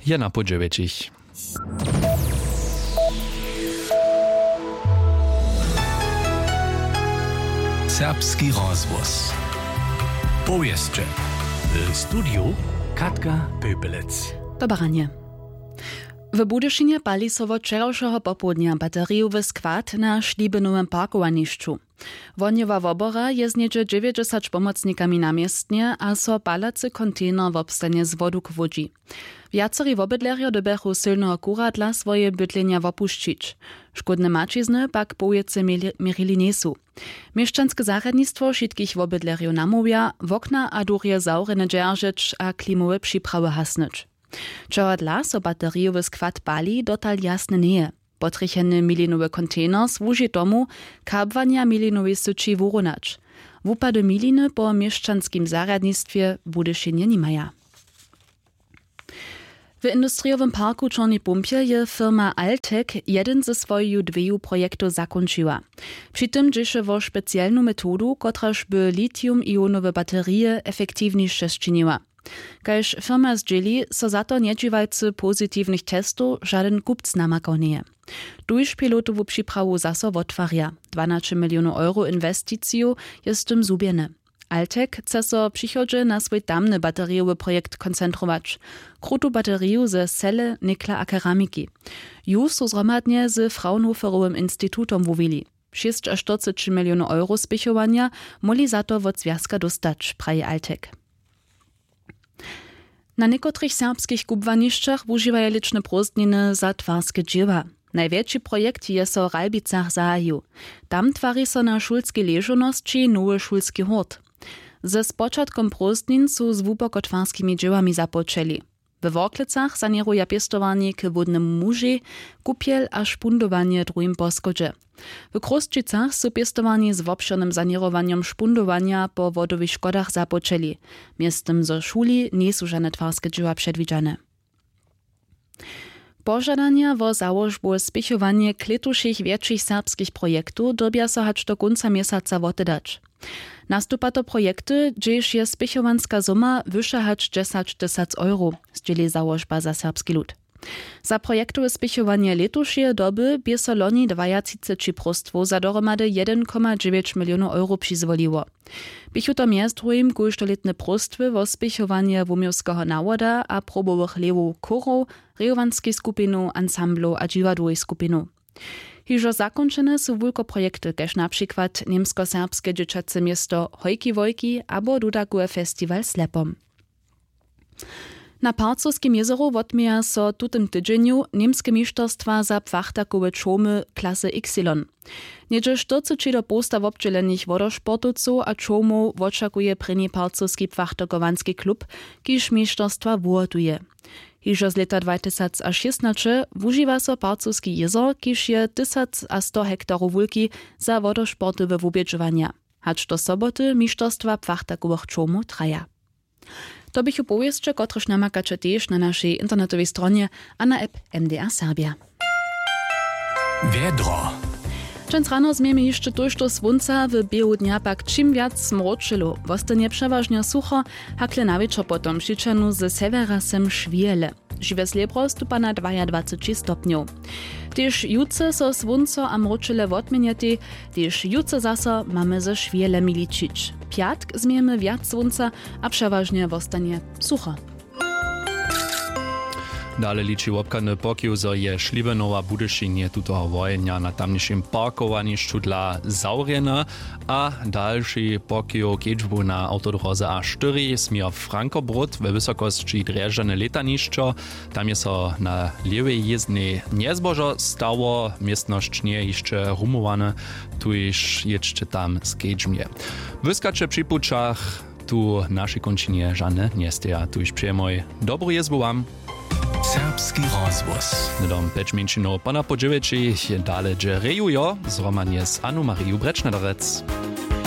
Jana Podževičich. Serbski rozvoz. Powieszcze. W studiu Katka Pöpelec. Dobranie. W Budyszynie pali so od wczorajszego popołudnia bateriowy skład na Szlibenowym parkowaniszczu. Wonjewa wobora je z niedzie 90 pomocnikami namiestnie, a so palacy kontener w obstanie z wodu k wodzi. Wiacerí wobydlerjo dobechu sylnego kuradla swoje bydlenia wopuścić. Szkodne mačizny pak powiece mierili niesu. Mieszczanskie zaradnictwo wszystkich wobydlerjo namówia, wokna a durje zaurene dzierżyć a klimowe przyprawy hasnyć. Czego dla so bateriowy skład pali dotal jasne nie. Potricheny milinowy kontener służy tomu, kabwania milinowej syci wurunać. Wupady miliny po mieszczanskim zaradnictwie w Budyszynie nie maja. W industriowym parku Czarnej Pumpie je firma Altec jeden ze swoich dwóch projektów zakończyła. Przy tym dzieje o specjalną metodu, kotraż by litium-ionowe baterie efektywniejsze czyniła. Kaž firma zdjeli, so za to niedziwajcy pozytywnych testów żaden kupc namakał nie. Tuż pilotowu przyprawu zaso otwarja. 12 milionów euro inwestyciju jest tym zubiene. Altec chce so przychodzie na swój tamny bateriowy projekt koncentrować. Krutu bateriu ze cele, nikla a keramiki. Już so zgromadnie z Fraunhoferowym instytutom wówili. 46 milionów euro spichowania moli za to od związka dostać, praje Altec. Na niekotrych serbskich kubwaniszczach używają liczne prostniny za twarskie dzieła. Największy projekt je so w Ralbicach zahaju. Tam twarzy so na szulskiej leżoności nowy szulski hort. Ze spoczatkom prostnin są z wupokotwarskimi dziełami zapoczęli. W Worklicach sanieruja piestowanie k wodnemu muži, kupiel a špundowanie drugim poskodźe. W Krosčicach są piestowanie z wobširnym sanierowaniem špundowania po wodowych szkodach zapoczęli. Miestem zo szuli nie są żadne twarskie dzieła przedwidziane. Pożadania o założbu spichowanie kletuszych większych serbskich projektów dobia so hacz do końca miesiąca wotedać. Nastupa to projekty, gdzież je spichowanska suma wyższa hacz 10 000 euro, zdjeli założba za serbski lud. Za projektowe spichowanie letušie doby by so loni 22 prostwo za dohromady 1,9 milionów euro przyzwoliło. Bychu to miast drugim kulsztoletne prostwy o spichowanie wumiowskiego nawoda a probowych lewów chorów, rejowanskich skupinów, ansamblu a dziwadłowych skupinów. Hižo zakończone są wielko projekty, kaž na przykład niemsko-serbskie dzieciace miasto Hojki Wojki albo Dudakuje festiwal Slepom. Na Parcowskim jezeru odmija so tutym tydzieniu niemskie mistrzostwa za płachtakowe czomy klasy Y. Niedzie 40 do posta obdzielenych wodosportowców a czomów oczekuje prynny Parcowski płachtakowanski klub, kiż mistrzostwa włoduje. Hižo z leta 2016 wużywa so Parcowski jezor, kiż je 1100 hektarów wulki za wodosportowe wubieżowania. Hacz do soboty mistrzostwa płachtakowych czomów traja. To bych opowieszcze, kotreż namakacze też na naszej internetowej stronie, a na app MDR Serbia. Wiedro. Dżęc rano zmiemy jeszcze do słońca, w biegu dnia pak czym wiac smroczyło. Wostanie przeważnie sucho, hakle na wieczór potom przyczenu ze severa sem szwiele. Żywe srebro stupa na 22 stopniów. Też jutce so słońco a mroczyle odmieniaty, też jutce zaso mamy ze szwielemi liczyć. Piatk zmiemy wiac słońca, a przeważnie wostanie sucho. Dale liči obkadny pokił, zo je Šlibenowa Budyszynie tutoho wojenia na tamniejszym parkowaniszczu dla zaurjena, a dalszy pokił kiedźbu na autodroze A4 smier Frankobrod we wysokości Dreżane letaniszczo. Tam jest so na lewej jezdnej niezbożo stało, miestność nie jeszcze rumowane, tu już jeszcze tam skedźmie. Wyskacze przy puczach, tu naszej kończynie żadne nie steja, tu już przyjemoj. Dobry jezbu wam. Serbski rozvoz. Nedom 5 minut po na podževeči, dale dže rejujo, zromanje s Anu Mariju Brečnederec.